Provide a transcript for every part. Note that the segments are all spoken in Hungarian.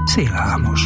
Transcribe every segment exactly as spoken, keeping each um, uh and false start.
Szélhámos.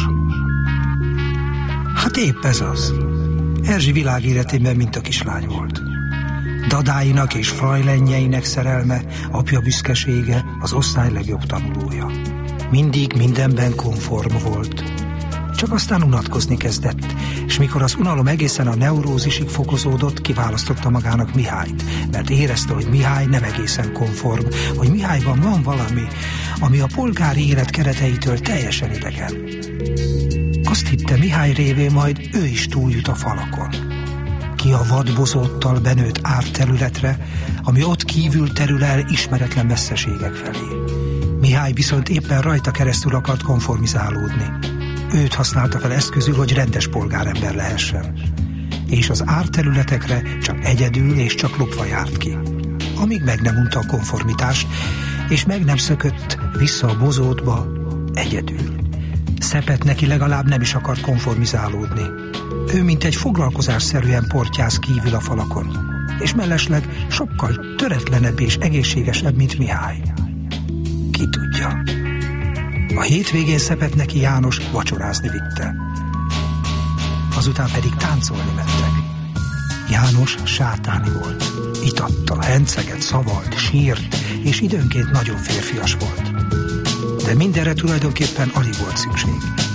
Hát épp ez az. Erzsi világéletében mint a kislány volt. Dadáinak és frajlenjeinek szerelme, apja büszkesége, az osztály legjobb tanulója. Mindig mindenben konform volt. Csak aztán unatkozni kezdett, és mikor az unalom egészen a neurózisig fokozódott, kiválasztotta magának Mihályt, mert érezte, hogy Mihály nem egészen konform, hogy Mihályban van valami, ami a polgári élet kereteitől teljesen idegen. Azt hitte, Mihály révén majd ő is túljut a falakon. Ki a vadbozóttal benőtt árterületre, ami ott kívül terül el ismeretlen messzeségek felé. Mihály viszont éppen rajta keresztül akart konformizálódni. Őt használta fel eszközül, hogy rendes polgárember lehessen. És az árterületekre csak egyedül és csak lopva járt ki. Amíg meg nem unta a konformitást, és meg nem szökött vissza a bozótba egyedül. Szepet neki legalább nem is akart konformizálódni. Ő mint egy foglalkozásszerűen portyáz kívül a falakon, és mellesleg sokkal töretlenebb és egészségesebb, mint Mihály. Ki tudja. A hétvégén Szepet neki János vacsorázni vitte. Azután pedig táncolni mentek. János sátáni volt. Itatta, henceget, szavalt, sírt, és időnként nagyon férfias volt. De mindenre tulajdonképpen alig volt szükség.